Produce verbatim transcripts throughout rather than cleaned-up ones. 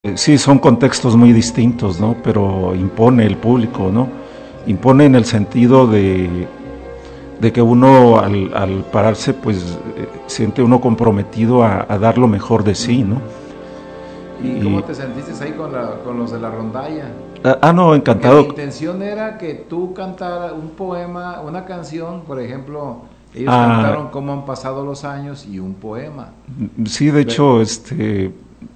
Eh, Sí, son contextos muy distintos, ¿no? Pero impone el público, ¿no? Impone en el sentido de, de que uno al, al pararse, pues eh, siente uno comprometido a, a dar lo mejor de sí, ¿no? ¿Y Y, cómo te sentiste ahí con, la, con los de la rondalla? ah, ah, no, Porque la encantado. intención era que tú cantaras un poema, una canción, por ejemplo, ellos Ah, cantaron Cómo han pasado los años y un poema. sí, de Pero, hecho, este,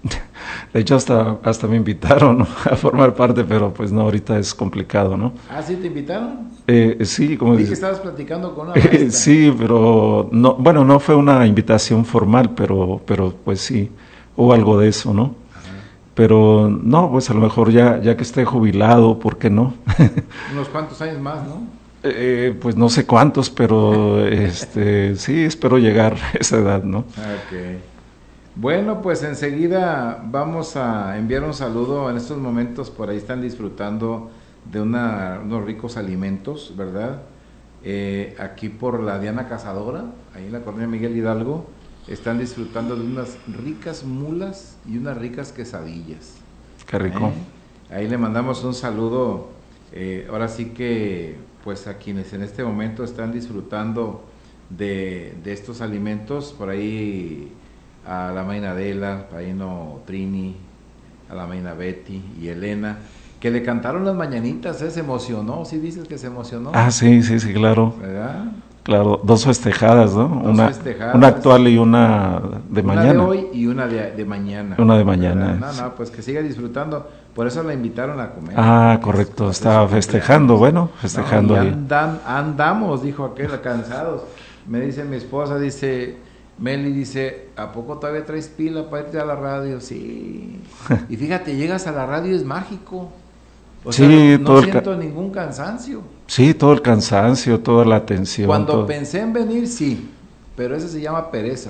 de hecho hasta, hasta me invitaron, ¿no? a formar parte, pero pues no, ahorita es complicado, ¿no? ah, ¿sí te invitaron? Eh, sí, como Vi que dices, estabas platicando con una maestra. sí, pero no, bueno, no fue una invitación formal, pero, pero pues sí, hubo algo de eso, ¿no? Ajá. Pero no, pues a lo mejor ya, ya que esté jubilado, ¿por qué no? Unos cuantos años más, ¿no? Eh, pues no sé cuántos, pero este, sí, espero llegar a esa edad, ¿no? Ok. Bueno, pues enseguida vamos a enviar un saludo. En estos momentos por ahí están disfrutando de una- unos ricos alimentos, ¿verdad? Eh, aquí por la Diana Cazadora, ahí en la colonia Miguel Hidalgo, están disfrutando de unas ricas mulas y unas ricas quesadillas. Qué rico. ¿Eh? Ahí le mandamos un saludo, eh, ahora sí que pues a quienes en este momento están disfrutando de, de estos alimentos, por ahí a la Maina Adela, Paino Trini, a la Maina Betty y Elena, que le cantaron las mañanitas, ¿eh? Se emocionó, sí dices que se emocionó, Ah, sí, sí, sí, claro. ¿verdad? Claro, dos festejadas, ¿no? Dos Una, una festejadas, actual y una de una de mañana. hoy y una de, de mañana, Una de ¿verdad? mañana. No, Sí. no, pues que siga disfrutando, por eso la invitaron a comer, Ah, porque es, correcto, va a ser su estaba festejando, cumpleaños. bueno, No, y festejando ahí. andan, andamos, dijo aquel, cansados. Me dice mi esposa, dice, Meli, dice, ¿a poco todavía traes pila para irte a la radio? Sí. Y fíjate, llegas a la radio, es mágico. O sea, no, Sí, no todo el, ca- siento ningún cansancio. sí, todo el cansancio, toda la atención, Cuando todo. pensé en venir, sí, pero eso se llama pereza.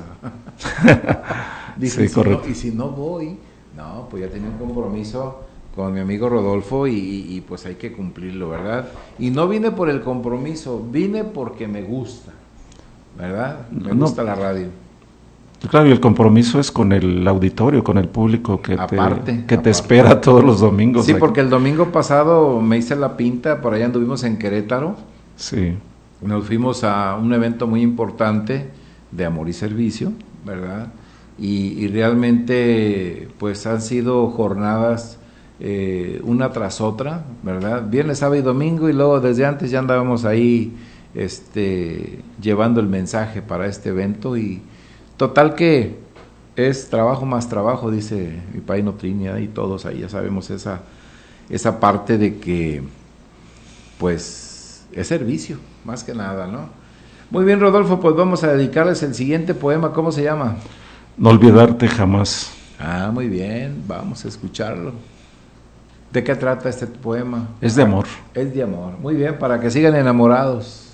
Dije, ¿y Sí, si no, correcto. y si no voy? No, pues ya tenía un compromiso con mi amigo Rodolfo y, y, y pues hay que cumplirlo, ¿verdad? Y no vine por el compromiso, vine porque me gusta, ¿verdad? Me No, gusta la radio. claro, y el compromiso es con el auditorio, con el público que te, Aparte, que te aparte. espera todos los domingos Sí, aquí. porque el domingo pasado me hice la pinta, por allá anduvimos en Querétaro, Sí, nos fuimos a un evento muy importante de amor y servicio, ¿verdad? Y, y realmente pues han sido jornadas eh, una tras otra, ¿verdad? Viernes, sábado y domingo y luego desde antes ya andábamos ahí este, llevando el mensaje para este evento y total que es trabajo más trabajo, dice mi país Trinia y todos ahí ya sabemos esa, esa parte de que pues es servicio, más que nada, ¿no? Muy bien, Rodolfo, pues vamos a dedicarles el siguiente poema, ¿cómo se llama? no olvidarte jamás. Ah, muy bien, vamos a escucharlo. ¿De qué trata este poema? Es de amor. Es de amor. Muy bien, para que sigan enamorados.